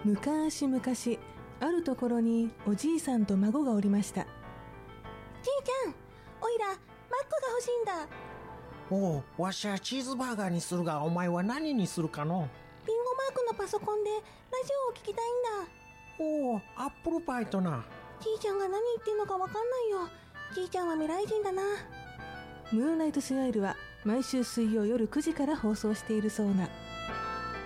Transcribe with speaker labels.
Speaker 1: 昔々、あるところにおじいさんと孫がおりました。じい
Speaker 2: ちゃん、おいらマックが欲しいんだ。
Speaker 3: おう、わしはチーズバーガーにするが、お前は何にするかの？
Speaker 2: リンゴマークのパソコンでラジオを聞きたいんだ。
Speaker 3: おお、アップルパイとな。
Speaker 2: じいちゃんが何言ってんのかわかんないよ。じいちゃんは未来人だな。
Speaker 1: ムーンライトスマイルは毎週水曜夜9時から放送しているそうな。